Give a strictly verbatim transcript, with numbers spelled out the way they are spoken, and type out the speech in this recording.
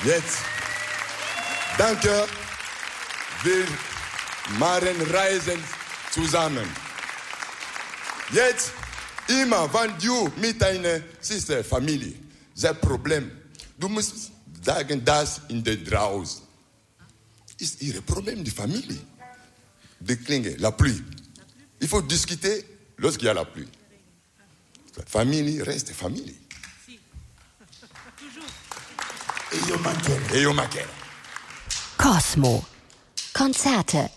Jetzt, danke, wir machen Reisen zusammen. Jetzt, immer, wenn du mit deiner Sister, Familie, das Problem, du musst sagen, das in der draußen ist ihr Problem, die Familie. Die Klinge, la pluie. Il faut discuter lorsqu'il y a la pluie. La famille reste famille. Eyo Makere. Eyo Makere. Cosmo. Konzerte